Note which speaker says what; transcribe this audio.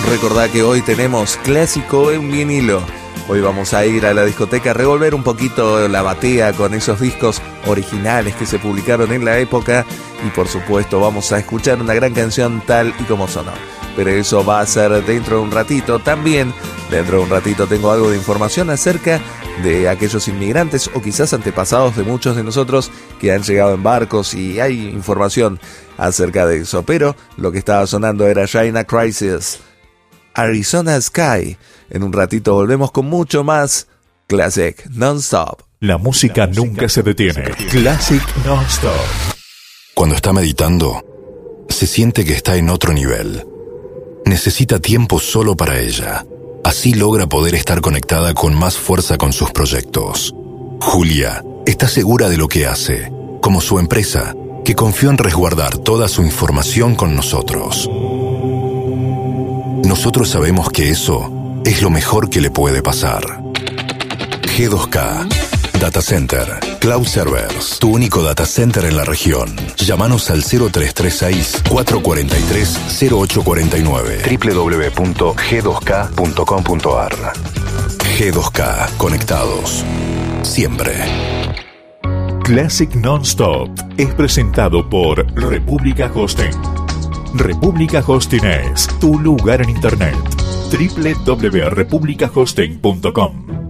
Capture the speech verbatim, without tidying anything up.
Speaker 1: Recordá que hoy tenemos clásico en vinilo. Hoy vamos a ir a la discoteca a revolver un poquito la batea con esos discos originales que se publicaron en la época. Y por supuesto vamos a escuchar una gran canción tal y como sonó. Pero eso va a ser dentro de un ratito. También dentro de un ratito tengo algo de información acerca de aquellos inmigrantes o quizás antepasados de muchos de nosotros que han llegado en barcos, y hay información acerca de eso. Pero lo que estaba sonando era China Crisis, Arizona Sky. En un ratito volvemos con mucho más Classic Non-Stop.
Speaker 2: La música nunca se detiene. Classic Non-Stop.
Speaker 3: Cuando está meditando, se siente que está en otro nivel. Necesita tiempo solo para ella. Así logra poder estar conectada con más fuerza con sus proyectos. Julia está segura de lo que hace, como su empresa, que confió en resguardar toda su información con nosotros. Nosotros sabemos que eso es lo mejor que le puede pasar. G dos K Data Center, Cloud Servers, tu único data center en la región. Llámanos al cero tres tres seis, cuatro cuatro tres, cero ocho cuatro nueve, doble u doble u doble u punto g dos k punto com punto a r. G dos K, conectados siempre.
Speaker 2: Classic Non-Stop es presentado por República Hosting. República Hosting es tu lugar en Internet. doble u doble u doble u punto república hosting punto com.